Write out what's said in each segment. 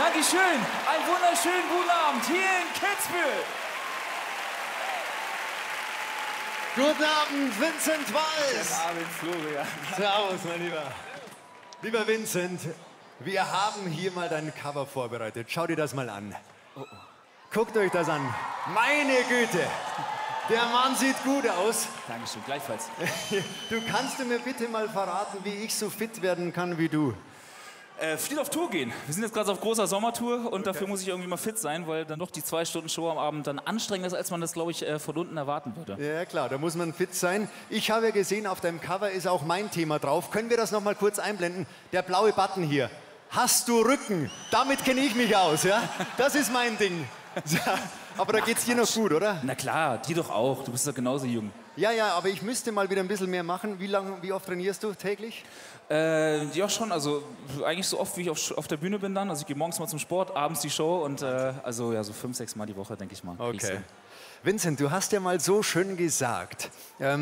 Dankeschön. Einen wunderschönen guten Abend hier in Kitzbühel. Guten Abend, Vincent Weiss. Guten Abend, Florian. Servus, mein Lieber. Lieber Vincent, wir haben hier mal dein Cover vorbereitet. Schau dir das mal an. Oh. Guckt euch das an. Meine Güte, der Mann sieht gut aus. Dankeschön, gleichfalls. Du kannst du mir bitte mal verraten, wie ich so fit werden kann wie du? Viel auf Tour gehen. Wir sind jetzt gerade auf großer Sommertour und dafür muss ich irgendwie mal fit sein, weil dann doch die 2 Stunden Show am Abend dann anstrengender ist, als man das, glaube ich, von unten erwarten würde. Ja klar, da muss man fit sein. Ich habe ja gesehen, auf deinem Cover ist auch mein Thema drauf. Können wir das noch mal kurz einblenden? Der blaue Button hier. Hast du Rücken? Damit kenne ich mich aus, ja? Das ist mein Ding. Aber da geht's dir noch gut, oder? Na klar, dir doch auch. Du bist doch genauso jung. Ja, aber ich müsste mal wieder ein bisschen mehr machen. Wie oft trainierst du täglich? Ja, schon. Also eigentlich so oft, wie ich auf der Bühne bin dann. Also ich gehe morgens mal zum Sport, abends die Show und also ja, so 5, 6 Mal die Woche, denke ich mal. Okay. Vincent, du hast ja mal so schön gesagt,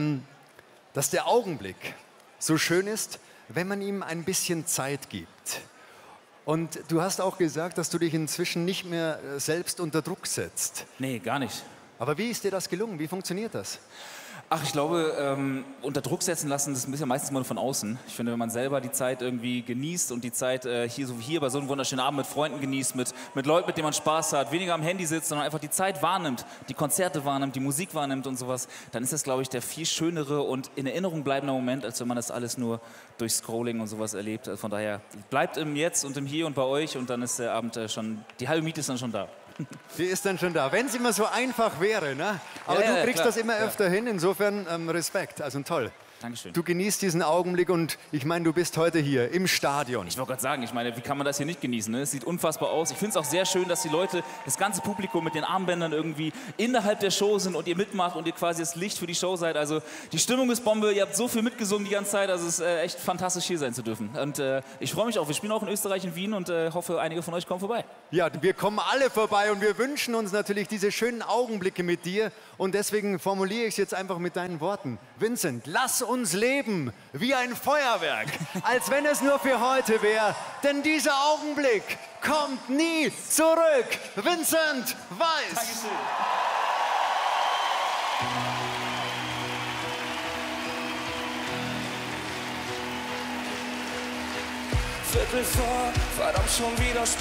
dass der Augenblick so schön ist, wenn man ihm ein bisschen Zeit gibt. Und du hast auch gesagt, dass du dich inzwischen nicht mehr selbst unter Druck setzt. Nee, gar nicht. Aber wie ist dir das gelungen? Wie funktioniert das? Ach, ich glaube, unter Druck setzen lassen, das ist ja meistens mal von außen. Ich finde, wenn man selber die Zeit irgendwie genießt und die Zeit hier bei so einem wunderschönen Abend mit Freunden genießt, mit Leuten, mit denen man Spaß hat, weniger am Handy sitzt, sondern einfach die Zeit wahrnimmt, die Konzerte wahrnimmt, die Musik wahrnimmt und sowas, dann ist das, glaube ich, der viel schönere und in Erinnerung bleibende Moment, als wenn man das alles nur durch Scrolling und sowas erlebt. Also von daher, bleibt im Jetzt und im Hier und bei euch und dann ist der Abend schon, die halbe Miete ist dann schon da. Die ist dann schon da. Wenn es immer so einfach wäre, ne? Aber Ja, du kriegst klar. das immer öfter hin, insofern Respekt, also toll. Dankeschön. Du genießt diesen Augenblick und ich meine, du bist heute hier im Stadion. Ich wollte gerade sagen, ich meine, wie kann man das hier nicht genießen? Ne? Es sieht unfassbar aus. Ich finde es auch sehr schön, dass die Leute, das ganze Publikum mit den Armbändern irgendwie innerhalb der Show sind und ihr mitmacht und ihr quasi das Licht für die Show seid. Also die Stimmung ist Bombe, ihr habt so viel mitgesungen die ganze Zeit, also es ist echt fantastisch hier sein zu dürfen. Und ich freue mich auch, wir spielen auch in Österreich, in Wien und hoffe, einige von euch kommen vorbei. Ja, wir kommen alle vorbei und wir wünschen uns natürlich diese schönen Augenblicke mit dir und deswegen formuliere ich es jetzt einfach mit deinen Worten. Vincent, lass uns leben wie ein Feuerwerk, als wenn es nur für heute wäre, denn dieser Augenblick kommt nie zurück. Vincent Weiss. Dankeschön. Viertel vor, verdammt schon wieder